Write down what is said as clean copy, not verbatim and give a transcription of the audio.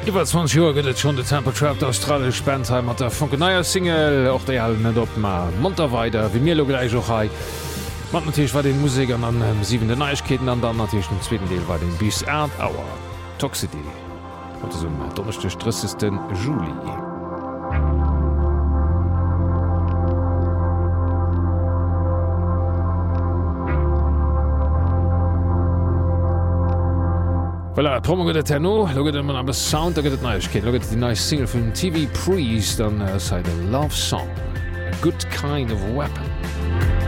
Iwer 20 Joer gëtt schon de Temperature der australisch Bandheim mat der Funkeneier Single och déi all net op ma Monterweider wie mir logleich och hai. Mat natürlich war den Musik an 7. Neichkeeten an dann natürlich den zweiten Deel war den Bis Erd Hour Toxicity donnerchte stressisten Juli. Voilà, Promo gët Tenno, loget man am Sound gët Neichkeet, loget die neue Single vum TV Priest an sei de Love Song, A Good Kind of Weapon.